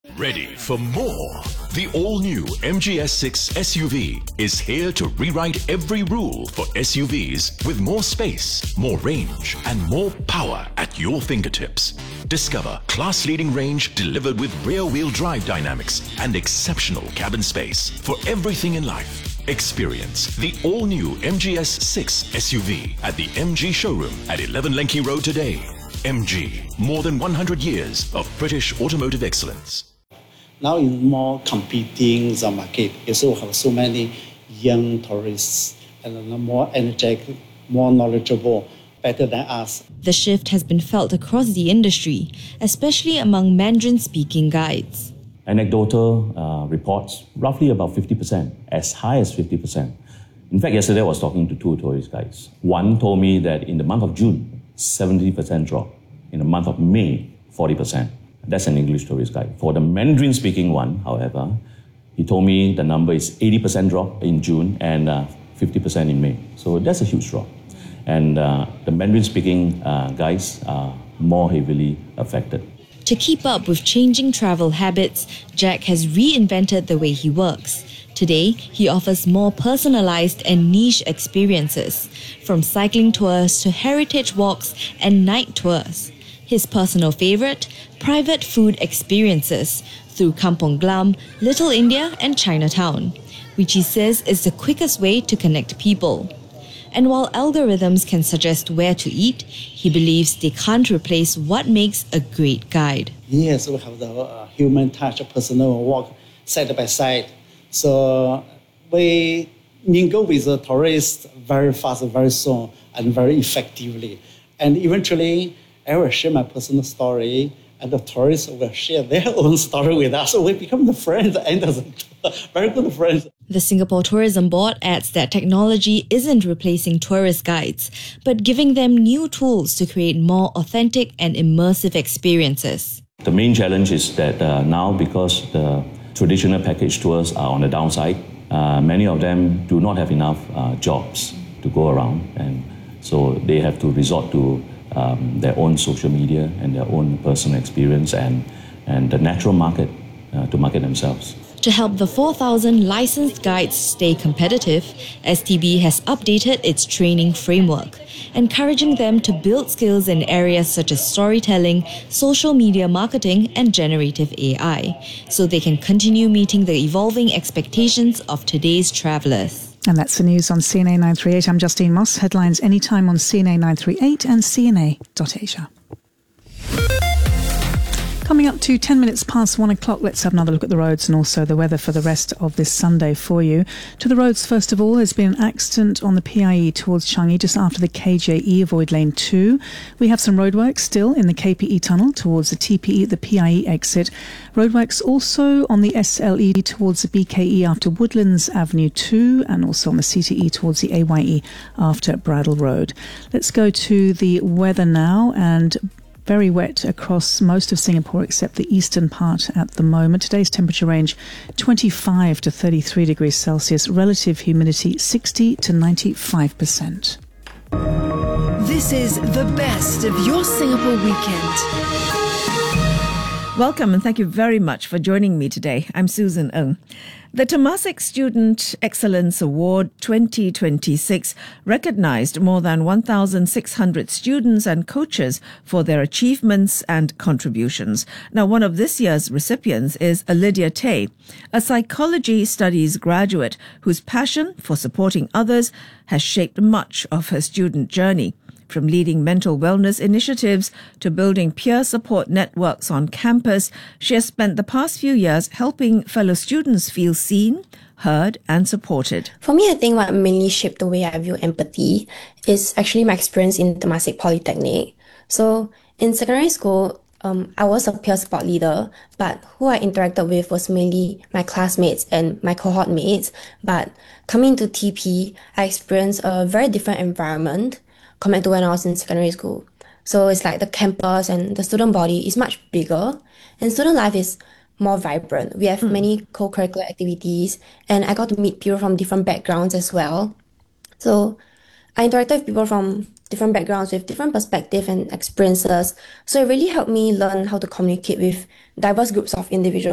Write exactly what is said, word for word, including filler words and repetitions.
Ready for more? The all-new M G S six S U V is here to rewrite every rule for S U Vs with more space, more range, and more power at your fingertips. Discover class-leading range delivered with rear-wheel drive dynamics and exceptional cabin space for everything in life. Experience the all-new M G S six S U V at the M G showroom at eleven Lenki Road today. M G, more than one hundred years of British automotive excellence. Now in more competing the market, you also have so many young tourists and more energetic, more knowledgeable, better than us. The shift has been felt across the industry, especially among Mandarin-speaking guides. Anecdotal uh, reports, roughly about fifty percent, as high as fifty percent. In fact, yesterday I was talking to two tourist guides. One told me that in the month of June, seventy percent drop. In the month of May, forty percent. That's an English tourist guide. For the Mandarin-speaking one, however, he told me the number is eighty percent drop in June and uh, fifty percent in May. So that's a huge drop. And uh, the Mandarin-speaking uh, guys are more heavily affected. To keep up with changing travel habits, Jack has reinvented the way he works. Today, he offers more personalized and niche experiences, from cycling tours to heritage walks and night tours. His personal favorite, private food experiences through Kampong Glam, Little India and Chinatown, which he says is the quickest way to connect people. And while algorithms can suggest where to eat, he believes they can't replace what makes a great guide. Yes, we have the uh, human touch, a personal walk side by side. So we mingle with the tourists very fast, very soon, and very effectively. And eventually, I will share my personal story, and the tourists will share their own story with us. So we become the friends, and very good friends. The Singapore Tourism Board adds that technology isn't replacing tourist guides, but giving them new tools to create more authentic and immersive experiences. The main challenge is that uh, now, because the traditional package tours are on the downside, uh, many of them do not have enough uh, jobs to go around, and so they have to resort to um, their own social media and their own personal experience and, and the natural market uh, to market themselves. To help the four thousand licensed guides stay competitive, S T B has updated its training framework, encouraging them to build skills in areas such as storytelling, social media marketing, and generative A I, so they can continue meeting the evolving expectations of today's travellers. And that's the news on C N A nine thirty-eight. I'm Justine Moss. Headlines anytime on C N A nine thirty-eight and C N A dot Asia. Coming up to ten minutes past one o'clock, let's have another look at the roads and also the weather for the rest of this Sunday for you. To the roads, first of all, there's been an accident on the P I E towards Changi just after the K J E. Avoid lane two. We have some roadworks still in the K P E tunnel towards the T P E, the P I E exit. Roadworks also on the S L E towards the B K E after Woodlands Avenue two, and also on the C T E towards the A Y E after Bradle Road. Let's go to the weather now, and very wet across most of Singapore except the eastern part at the moment. Today's temperature range twenty-five to thirty-three degrees Celsius. Relative humidity sixty to ninety-five percent. This is the best of your Singapore weekend. Welcome and thank you very much for joining me today. I'm Susan Ng. The Temasek Student Excellence Award twenty twenty-six recognised more than one thousand six hundred students and coaches for their achievements and contributions. Now, one of this year's recipients is Lydia Tay, a psychology studies graduate whose passion for supporting others has shaped much of her student journey. From leading mental wellness initiatives to building peer support networks on campus, she has spent the past few years helping fellow students feel seen, heard and supported. For me, I think what mainly shaped the way I view empathy is actually my experience in Temasek Polytechnic. So in secondary school, um, I was a peer support leader, but who I interacted with was mainly my classmates and my cohort mates. But coming to T P, I experienced a very different environment compared to when I was in secondary school. So it's like the campus and the student body is much bigger, and student life is more vibrant. We have mm. many co-curricular activities, and I got to meet people from different backgrounds as well. So I interacted with people from different backgrounds with different perspectives and experiences. So it really helped me learn how to communicate with diverse groups of individuals.